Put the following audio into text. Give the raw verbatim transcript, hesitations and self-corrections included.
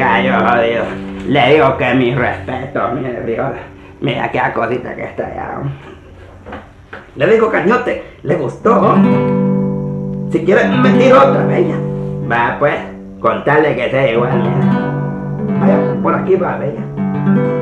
gallo jodido. Le digo que mi respeto, mire, viola. Mira qué cosita que está allá. Le digo, cañote, le gustó. Si quiere me tiro otra, bella. Va pues, contarle que sea igual, mira. Vaya, por aquí va, bella.